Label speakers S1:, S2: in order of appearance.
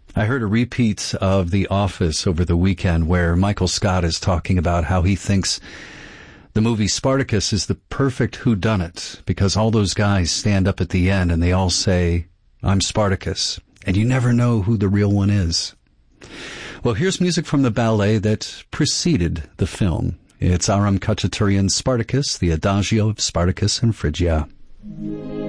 S1: I heard a repeat of The Office over the weekend where Michael Scott is talking about how he thinks the movie Spartacus is the perfect whodunit because all those guys stand up at the end and they all say, "I'm Spartacus," and you never know who the real one is. Well, here's music from the ballet that preceded the film. It's Aram Khachaturian's Spartacus, the Adagio of Spartacus and Phrygia.